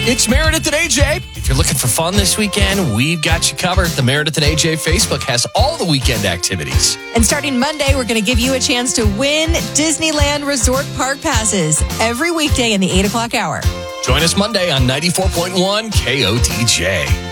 It's Meredith and AJ. If you're looking for fun this weekend, we've got you covered. The Meredith and AJ Facebook has all the weekend activities. And starting Monday, we're going to give you a chance to win Disneyland Resort Park Passes every weekday in the 8 o'clock hour. Join us Monday on 94.1 KOTJ.